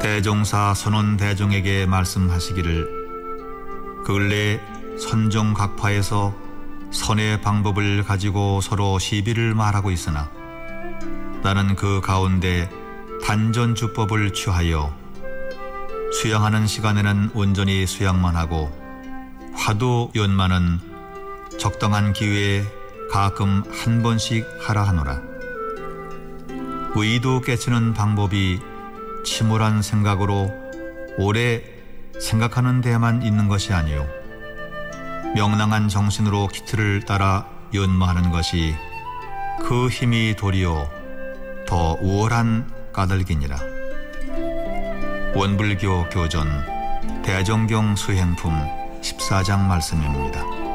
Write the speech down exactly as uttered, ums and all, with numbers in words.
대종사 선원대종에게 말씀하시기를 근래 선종각파에서 선의 방법을 가지고 서로 시비를 말하고 있으나 나는 그 가운데 단전주법을 취하여 수양하는 시간에는 온전히 수양만 하고 화두 연마는 적당한 기회에 가끔 한 번씩 하라 하노라. 의도 깨치는 방법이 침울한 생각으로 오래 생각하는 데만 있는 것이 아니요 명랑한 정신으로 기틀을 따라 연마하는 것이 그 힘이 도리어 더 우월한 까닭이니라. 원불교 교전 대정경 수행품 십사 장 말씀입니다.